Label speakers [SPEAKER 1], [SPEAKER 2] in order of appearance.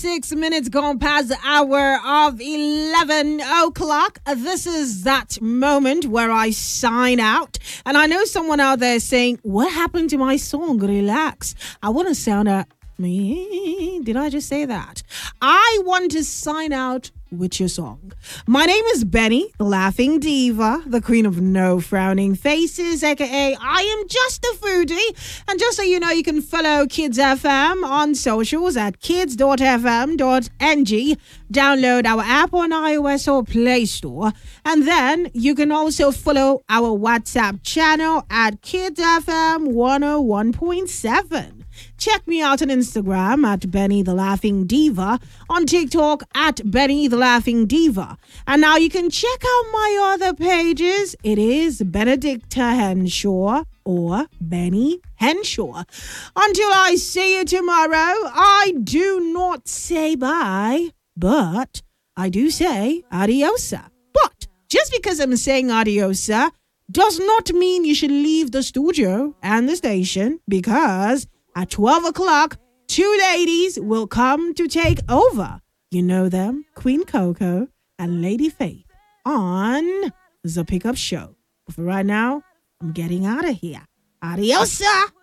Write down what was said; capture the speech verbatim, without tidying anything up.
[SPEAKER 1] thirty-six minutes gone past the hour of eleven o'clock. This is that moment where I sign out. And I know someone out there saying, what happened to my song? Relax. I want to sound out. Did I just say that? I want to sign out with your song. My name is Benny, the Laughing Diva, the queen of no frowning faces, aka I am just a foodie. And just so you know, you can follow Kids F M on socials at kids dot f m dot n g. Download our app on iOS or Play Store. And then you can also follow our WhatsApp channel at Kids F M one oh one point seven. Check me out on Instagram at Benny the Laughing Diva, on TikTok at Benny the Laughing Diva. And now you can check out my other pages. It is Benedicta Henshaw or Benny Henshaw. Until I see you tomorrow, I do not say bye, but I do say adiosa. But just because I'm saying adiosa does not mean you should leave the studio and the station, because at twelve o'clock, two ladies will come to take over. You know them, Queen Coco and Lady Faith, on The Pickup Show. But for right now, I'm getting out of here. Adiosa!